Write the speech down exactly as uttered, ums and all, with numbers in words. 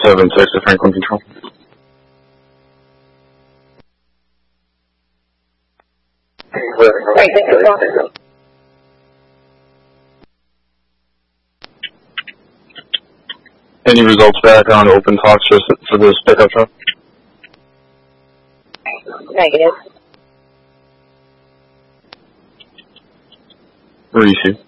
seven six to Franklin Control. Franklin Control. Any results back on open talks for, for this pickup truck? Negative. Reissue.